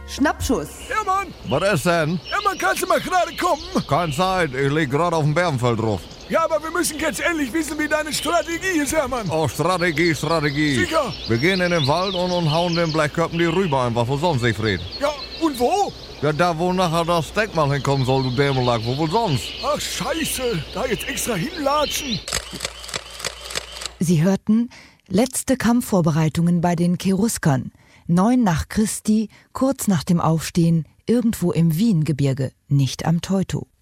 Schnappschuss. Hermann! Was ist denn? Hermann, kannst du mal gerade kommen? Keine Zeit, ich lieg gerade auf dem Bärenfeld drauf. Ja, aber wir müssen jetzt endlich wissen, wie deine Strategie ist, Hermann. Oh, Strategie. Sicher. Wir gehen in den Wald und hauen den Blechköppen die Rübe einfach, wo sonst, Siegfried. Ja, und wo? Ja, da wo nachher das Denkmal hinkommen soll, du Dämmerlack, wo wohl sonst? Ach, scheiße, da jetzt extra hinlatschen. Sie hörten letzte Kampfvorbereitungen bei den Cheruskern. 9 nach Christi, kurz nach dem Aufstehen, irgendwo im Wiengebirge, nicht am Teutow.